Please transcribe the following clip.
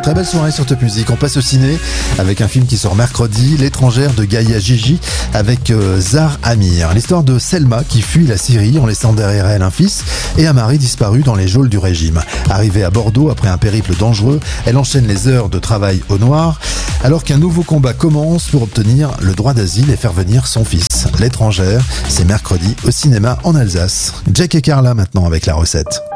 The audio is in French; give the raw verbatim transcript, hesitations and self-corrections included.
Très belle soirée sur Top Music. On passe au ciné avec un film qui sort mercredi, L'étrangère de Gaïa Gigi avec euh, Zahar Amir. L'histoire de Selma qui fuit la Syrie en laissant derrière elle un fils et un mari disparu dans les geôles du régime. Arrivée à Bordeaux après un périple dangereux, elle enchaîne les heures de travail au noir alors qu'un nouveau combat commence pour obtenir le droit d'asile et faire venir son fils. L'étrangère, c'est mercredi au cinéma en Alsace. Jack et Carla maintenant avec la recette.